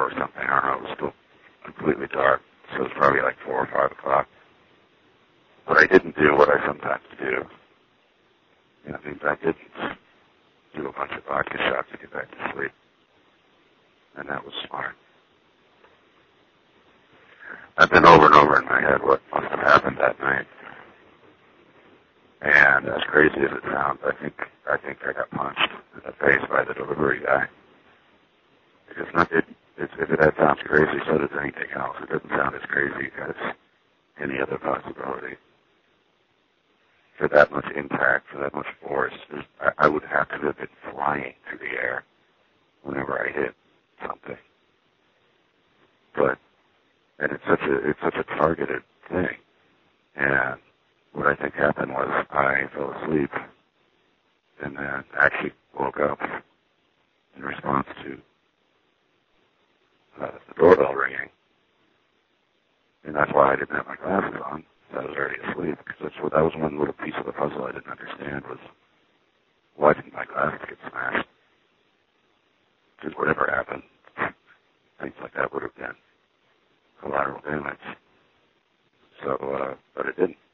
or something. I don't know. It was still completely dark, so it was probably like 4 or 5 o'clock. But I didn't do what I sometimes do. You know, I didn't do a bunch of vodka shots to get back to sleep. And that was smart. I've been over and over in my head what must have happened that night. And as crazy as it sounds, I think I got punched in the face by the delivery guy. Because if that sounds crazy, so does anything else. It doesn't sound as crazy as any other possibility. For that much impact, for that much force, I would have to have been flying through the air whenever I hit something. And it's such a targeted thing. And what I think happened was I fell asleep and then actually woke up in response to the doorbell ringing. And that's why I didn't have my glasses on. I was already asleep, because that was one little piece of the puzzle I didn't understand was, why didn't my glasses get smashed? Because whatever happened, things like that would have been collateral damage. So, but it didn't.